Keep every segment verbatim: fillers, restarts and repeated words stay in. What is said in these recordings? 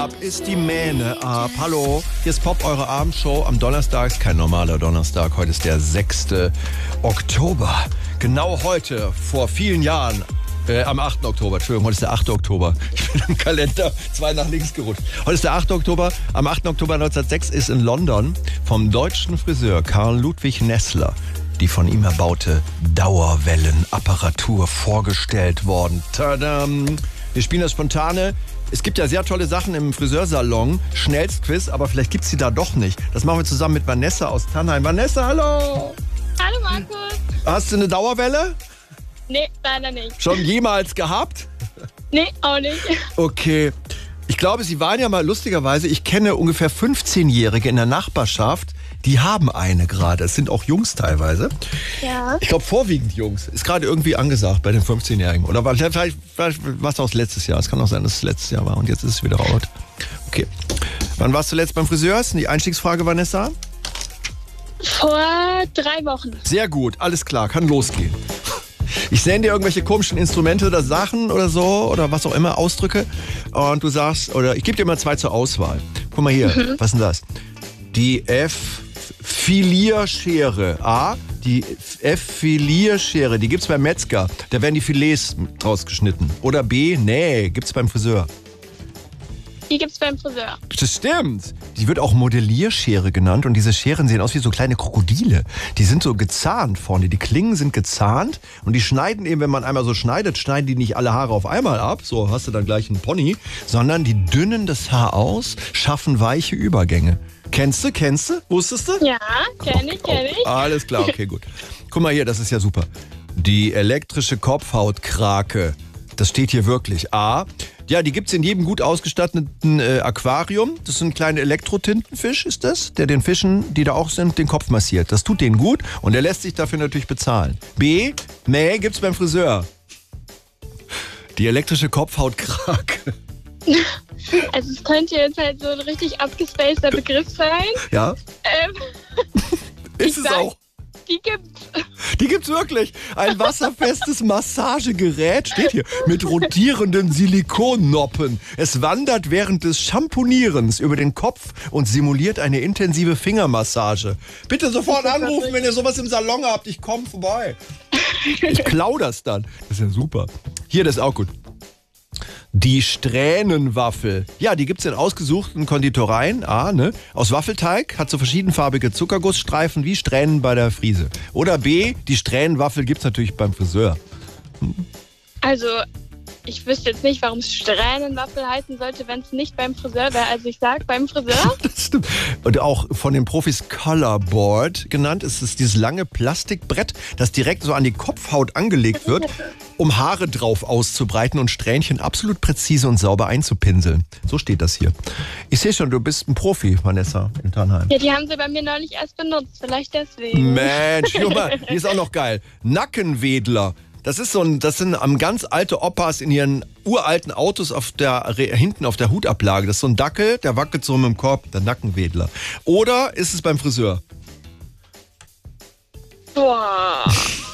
Ab ist die Mähne ab. Hallo, hier ist Pop, eure Abendshow. Am Donnerstag ist kein normaler Donnerstag. Heute ist der sechste Oktober. Genau heute, vor vielen Jahren, äh, am achten Oktober, Entschuldigung, heute ist der achte Oktober. Ich bin im Kalender zwei nach links gerutscht. Heute ist der achte Oktober. Am achten Oktober neunzehnhundertsechs ist in London vom deutschen Friseur Karl Ludwig Nessler die von ihm erbaute Dauerwellenapparatur vorgestellt worden. Tadam! Wir spielen das Spontane. Es gibt ja sehr tolle Sachen im Friseursalon. Schnellstquiz, aber vielleicht gibt's die da doch nicht. Das machen wir zusammen mit Vanessa aus Tannheim. Vanessa, hallo! Hallo Markus! Hast du eine Dauerwelle? Nee, leider nicht. Schon jemals gehabt? Nee, auch nicht. Okay. Ich glaube, Sie waren ja mal lustigerweise, ich kenne ungefähr fünfzehnjährige in der Nachbarschaft, die haben eine gerade. Es sind auch Jungs teilweise. Ja. Ich glaube, vorwiegend Jungs. Ist gerade irgendwie angesagt bei den fünfzehnjährigen. Oder war, vielleicht, vielleicht war es auch letztes Jahr. Es kann auch sein, dass es letztes Jahr war und jetzt ist es wieder out. Okay. Wann warst du zuletzt beim Friseur? Ist die Einstiegsfrage, Vanessa? Vor drei Wochen. Sehr gut, alles klar, kann losgehen. Ich sende dir irgendwelche komischen Instrumente oder Sachen oder so oder was auch immer, Ausdrücke. Und du sagst, oder ich gebe dir mal zwei zur Auswahl. Guck mal hier, mhm. Was ist denn das? Die F-Filierschere. A, die F-Filierschere, die gibt's beim Metzger. Da werden die Filets rausgeschnitten. Oder B, nee, gibt's beim Friseur. Die gibt's beim Friseur. Das stimmt. Die wird auch Modellierschere genannt und diese Scheren sehen aus wie so kleine Krokodile. Die sind so gezahnt vorne. Die Klingen sind gezahnt und die schneiden eben, wenn man einmal so schneidet, schneiden die nicht alle Haare auf einmal ab. So hast du dann gleich einen Pony. Sondern die dünnen das Haar aus, schaffen weiche Übergänge. Kennst du? Kennst du? Wusstest du? Ja, kenn ich, kenn ich. Oh, alles klar, okay, gut. Guck mal hier, das ist ja super. Die elektrische Kopfhautkrake. Das steht hier wirklich. A. Ja, die gibt's in jedem gut ausgestatteten äh, Aquarium. Das sind kleine Elektrotintenfisch, ist das, der den Fischen, die da auch sind, den Kopf massiert. Das tut denen gut und der lässt sich dafür natürlich bezahlen. B. Nee, gibt's beim Friseur. Die elektrische Kopfhautkrake. Also es könnte jetzt halt so ein richtig abgespaceter Begriff sein. Ja. Ähm, ist es sag, auch. Die gibt's. Die gibt's wirklich. Ein wasserfestes Massagegerät, steht hier, mit rotierenden Silikonnoppen. Es wandert während des Shampoonierens über den Kopf und simuliert eine intensive Fingermassage. Bitte sofort anrufen, wenn ihr sowas im Salon habt. Ich komme vorbei. Ich klau das dann. Das ist ja super. Hier, das ist auch gut. Die Strähnenwaffel. Ja, die gibt's in ausgesuchten Konditoreien. A, ne? Aus Waffelteig, hat so verschiedenfarbige Zuckergussstreifen wie Strähnen bei der Friese. Oder B, die Strähnenwaffel gibt's natürlich beim Friseur. Hm. Also, ich wüsste jetzt nicht, warum es Strähnenwaffel heißen sollte, wenn es nicht beim Friseur wäre. Also ich sag beim Friseur. Das stimmt. Und auch von den Profis Colorboard genannt ist es dieses lange Plastikbrett, das direkt so an die Kopfhaut angelegt wird, um Haare drauf auszubreiten und Strähnchen absolut präzise und sauber einzupinseln. So steht das hier. Ich sehe schon, du bist ein Profi, Vanessa, in Tannheim. Ja, die haben sie bei mir neulich erst benutzt. Vielleicht deswegen. Mensch, guck mal, die ist auch noch geil. Nackenwedler. Das ist so ein, das sind am ganz alte Opas in ihren uralten Autos auf der, hinten auf der Hutablage. Das ist so ein Dackel, der wackelt so mit dem Korb, der Nackenwedler. Oder ist es beim Friseur? Boah.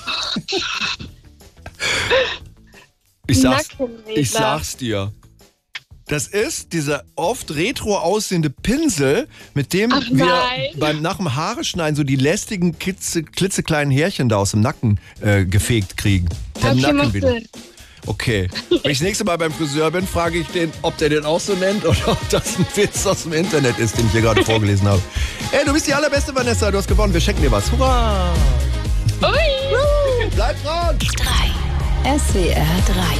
Ich sag's, ich sag's dir. Das ist dieser oft retro aussehende Pinsel, mit dem Ach, wir beim nach dem Haare schneiden so die lästigen kitze, klitzekleinen Härchen da aus dem Nacken äh, gefegt kriegen. Der okay, Nackenwedel. Okay. Wenn ich das nächste Mal beim Friseur bin, frage ich den, ob der den auch so nennt oder ob das ein Witz aus dem Internet ist, den ich hier gerade vorgelesen habe. Ey, du bist die allerbeste, Vanessa. Du hast gewonnen. Wir schenken dir was. Hurra! Ui! Bleib dran! drei. S W R drei.